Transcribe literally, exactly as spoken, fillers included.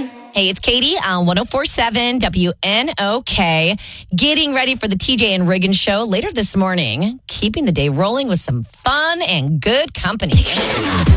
Hey, it's Katie on one oh four point seven W N O K. Getting ready for the T J and Riggin show later this morning. Keeping the day rolling with some fun and good company.